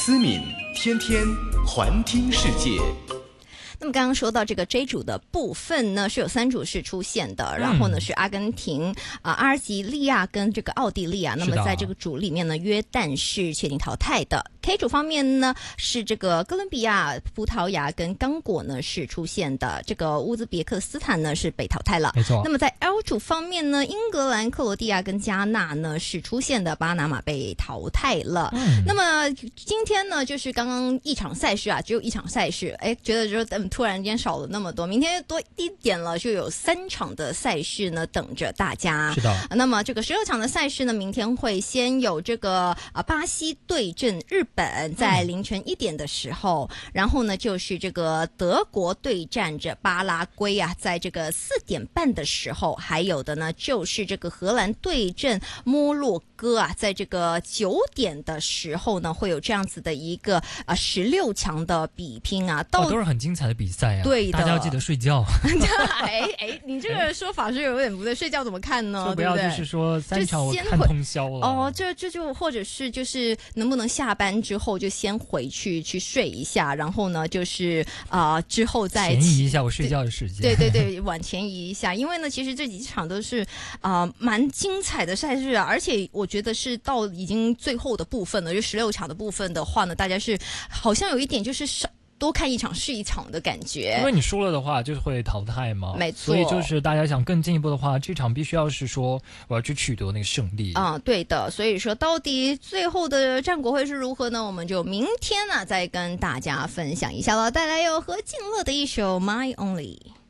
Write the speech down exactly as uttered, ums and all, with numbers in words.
思敏天天环听世界。 那么刚刚说到这个 J 组的部分呢，是有三组是出现的，然后呢是阿根廷、啊、阿尔及利亚跟这个奥地利啊。那么在这个组里面呢，约旦是确定淘汰的。K 组方面呢，是这个哥伦比亚、葡萄牙跟刚果呢是出现的，这个乌兹别克斯坦呢是被淘汰了。 没错。 那么在 L 组方面呢，英格兰、克罗地亚跟加纳呢是出现的，巴拿马被淘汰了。嗯、那么今天呢，就是刚刚一场赛事啊，只有一场赛事，哎，觉得就嗯突然间少了那么多，明天多一点了，就有三场的赛事呢等着大家。 是的。 那么这个十六场的赛事呢，明天会先有这个啊巴西对阵日本，在凌晨一点的时候，嗯、然后呢就是这个德国对战着巴拉圭啊，在这个四点半的时候，还有的呢就是这个荷兰对阵摩洛哥啊，在这个九点的时候呢，会有这样子的一个啊十六强的比拼啊，到、 哦、都是很精彩的比赛啊。 对的， 大家要记得睡觉。 哎哎，你这个说法是有点不对，睡觉怎么看呢？ 就不要就是说三场我看通宵了。 哦，这这就或者是就是能不能下班之后就先回去去睡一下，然后呢就是啊、呃、之后再前移一下我睡觉的时间。 对对对，往前移一下，因为呢其实这几场都是啊、呃、蛮精彩的赛事啊，而且我觉得是到已经最后的部分了，就十六场的部分的话呢，大家是好像有一点就是少。多看一场是一场的感觉， 因为你输了的话就是会淘汰嘛， 没错。 所以就是大家想更进一步的话，这场必须要是说我要去取得那个胜利啊、嗯，对的。所以说到底最后的战果会是如何呢？我们就明天呢、啊、再跟大家分享一下了。带来有何静乐的一首《My Only》。